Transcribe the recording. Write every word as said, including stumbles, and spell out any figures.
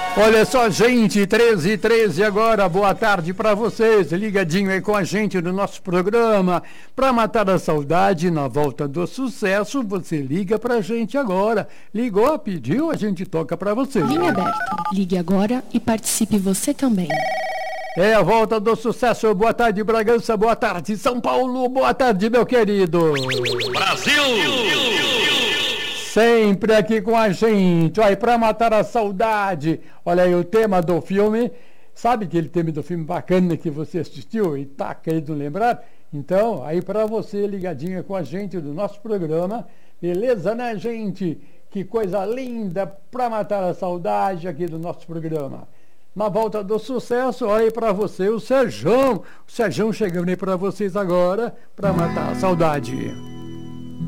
Olha só, gente, treze e treze agora, boa tarde para vocês, ligadinho aí com a gente no nosso programa, para matar a saudade na volta do sucesso, você liga pra gente agora, ligou, pediu, a gente toca para você. Linha aberta, ligue agora e participe você também. É a volta do sucesso, boa tarde Bragança, boa tarde São Paulo, boa tarde meu querido. Brasil! Sempre aqui com a gente, olha, para matar a saudade. Olha aí o tema do filme, sabe aquele tema do filme bacana que você assistiu e tá querendo lembrar? Então, aí para você ligadinha com a gente do nosso programa, beleza, né, gente? Que coisa linda para matar a saudade aqui do nosso programa. Na volta do sucesso, olha aí para você o Serjão, o Serjão chegando aí para vocês agora para matar a saudade.